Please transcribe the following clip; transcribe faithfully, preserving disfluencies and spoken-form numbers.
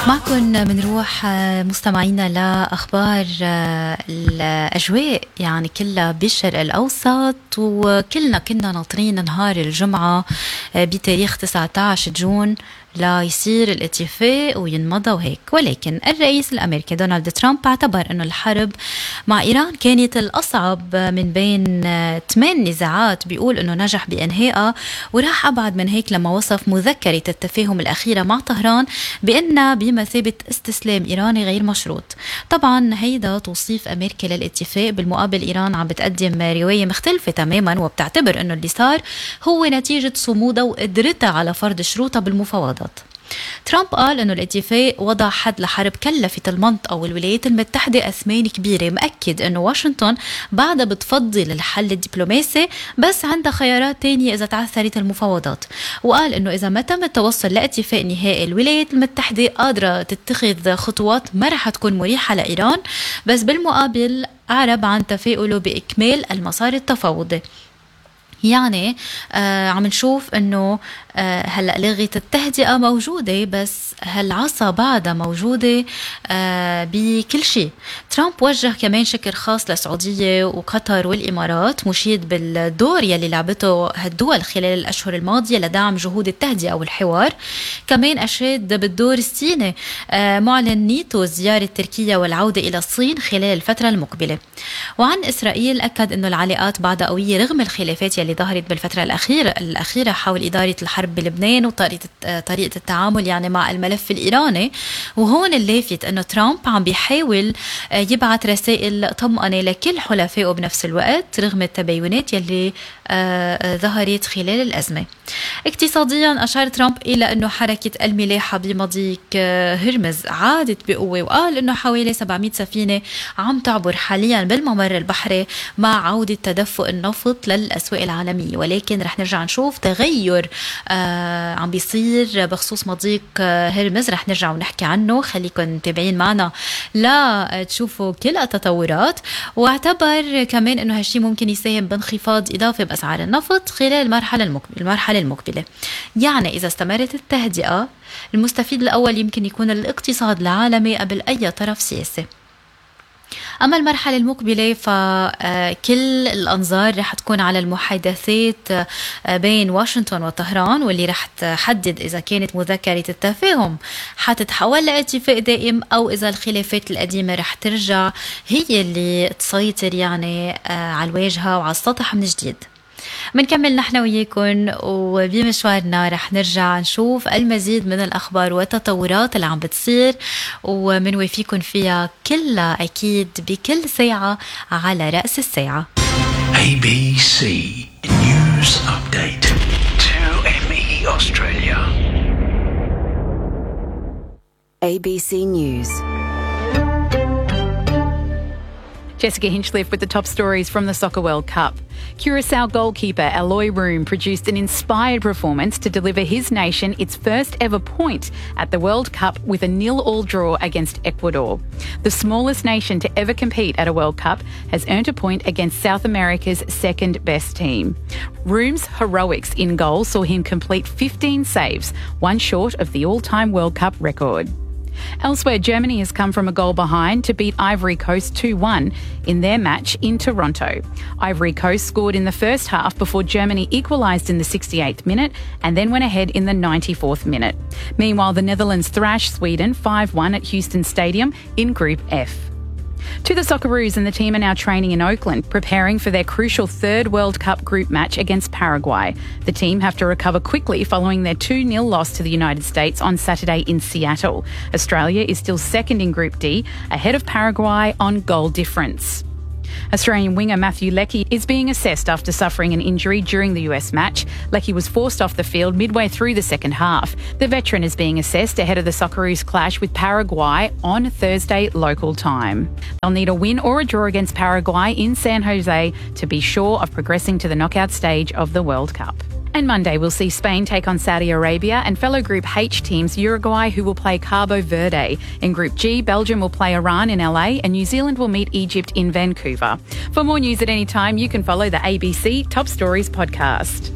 معكم منروح مستمعينا لأخبار الأجواء يعني كلها بالشرق الأوسط، وكلنا كنا ناطرين نهار الجمعة بتاريخ تسعة عشر جون لا يصير الاتفاق وينمضى وهيك. ولكن الرئيس الأمريكي دونالد ترامب اعتبر أنه الحرب مع إيران كانت الأصعب من بين ثمان نزاعات، بيقول أنه نجح بإنهائها، وراح أبعد من هيك لما وصف مذكرة التفاهم الأخيرة مع طهران بأنها بمثابة استسلام إيراني غير مشروط. طبعا هيدا توصيف أمريكا للاتفاق، بالمقابل إيران عم بتقدم رواية مختلفة تماما، وبتعتبر أنه اللي صار هو نتيجة صمودها وقدرتها على فرض شروطها بالمفاوضات. ترامب قال أنه الاتفاق وضع حد لحرب كلفت المنطقة والولايات المتحدة أثمان كبيرة، مأكد أنه واشنطن بعدها بتفضل الحل الدبلوماسي بس عندها خيارات تانية إذا تعثرت المفاوضات. وقال أنه إذا ما تم التوصل لاتفاق نهائي الولايات المتحدة قادرة تتخذ خطوات ما رح تكون مريحة لإيران، بس بالمقابل أعرب عن تفاؤله بإكمال المسار التفاوضي. يعني آه عم نشوف انه آه هلا لغة التهدئة موجودة، بس هالعصا بعدها موجودة آه بكل شيء. ترامب وجه كمان شكر خاص للسعودية وقطر والإمارات، مشيد بالدور يلي لعبته هالدول خلال الأشهر الماضية لدعم جهود التهدئة والحوار. كمان أشاد بالدور الصيني، آه معلن نيتو زيارة تركيا والعودة إلى الصين خلال الفترة المقبلة. وعن إسرائيل أكد أنه العلاقات بعدها قوية رغم الخلافات يلي ظهرت بالفترة الأخيرة الأخيرة حول إدارة الحرب بلبنان وطريقة طريقة التعامل يعني مع الملف الإيراني. وهون اللافت أنه ترامب عم بيحاول يبعث رسائل طمأنة لكل حلفائه بنفس الوقت رغم التباينات يلي ظهرت خلال الأزمة. اقتصاديا أشار ترامب إلى أنه حركة الملاحة بمضيق هرمز عادت بقوة، وقال أنه حوالي سبعمئة سفينة عم تعبر حاليا بالممر البحري مع عودة تدفق النفط للأسواق العالمية. ولكن رح نرجع نشوف تغير آه عم بيصير بخصوص مضيق آه هرمز، رح نرجع ونحكي عنه، خليكن متابعين معنا لا تشوفوا كل التطورات. واعتبر كمان أنه هالشي ممكن يساهم بانخفاض إضافي بأسعار النفط خلال المرحلة المقبلة, المرحلة المقبلة. يعني إذا استمرت التهدئة، المستفيد الأول يمكن يكون الاقتصاد العالمي قبل أي طرف سياسي. أما المرحلة المقبلة فكل الأنظار رح تكون على المحادثات بين واشنطن وطهران، واللي رح تحدد إذا كانت مذكرة التفاهم حتتحول لاتفاق دائم أو إذا الخلافات القديمة رح ترجع هي اللي تسيطر يعني على الواجهة وعلى السطح من جديد. منكمل نحن وياكم، وبمشوارنا رح نرجع نشوف المزيد من الأخبار والتطورات اللي عم بتصير، ومنوافيكم فيها كلها أكيد بكل ساعة على رأس الساعة. A B C News Update two M E Australia. A B C News. Jessica Hinchliffe with the top stories from the Soccer World Cup. Curaçao goalkeeper Eloy Room produced an inspired performance to deliver his nation its first ever point at the World Cup with a nil-all draw against Ecuador. The smallest nation to ever compete at a World Cup has earned a point against South America's second best team. Room's heroics in goal saw him complete fifteen saves, one short of the all-time World Cup record. Elsewhere, Germany has come from a goal behind to beat Ivory Coast two one in their match in Toronto. Ivory Coast scored in the first half before Germany equalised in the sixty-eighth minute and then went ahead in the ninety-fourth minute. Meanwhile, the Netherlands thrashed Sweden five one at Houston Stadium in Group F. To the Socceroos, and the team are now training in Oakland, preparing for their crucial third World Cup group match against Paraguay. The team have to recover quickly following their two nil loss to the United States on Saturday in Seattle. Australia is still second in Group D, ahead of Paraguay on goal difference. Australian winger Matthew Leckie is being assessed after suffering an injury during the U S match. Leckie was forced off the field midway through the second half. The veteran is being assessed ahead of the Socceroos clash with Paraguay on Thursday local time. They'll need a win or a draw against Paraguay in San Jose to be sure of progressing to the knockout stage of the World Cup. And Monday we'll see Spain take on Saudi Arabia and fellow Group H teams Uruguay, who will play Cabo Verde. In Group G, Belgium will play Iran in L A and New Zealand will meet Egypt in Vancouver. For more news at any time, you can follow the A B C Top Stories podcast.